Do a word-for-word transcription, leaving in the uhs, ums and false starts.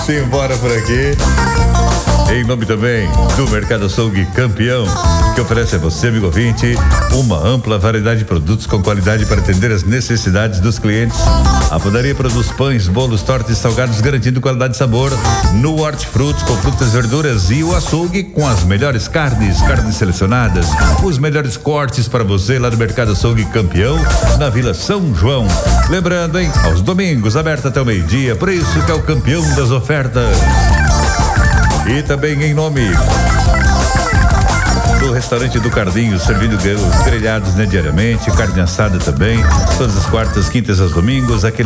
Simbora por aqui. Em nome também do Mercado Açougue Campeão, que oferece a você, amigo ouvinte, uma ampla variedade de produtos com qualidade para atender as necessidades dos clientes. A padaria produz pães, bolos, tortas e salgados, garantindo qualidade e sabor. No Hortifruti, com frutas e verduras, e o açougue com as melhores carnes, carnes selecionadas, os melhores cortes para você lá do Mercado Açougue Campeão, na Vila São João. Lembrando, hein, aos domingos, aberto até o meio-dia, por isso que é o campeão das ofertas. E também em nome do restaurante do Cardinho, servindo os grelhados, né, diariamente, carne assada também, todas as quartas, quintas, aos domingos, aquele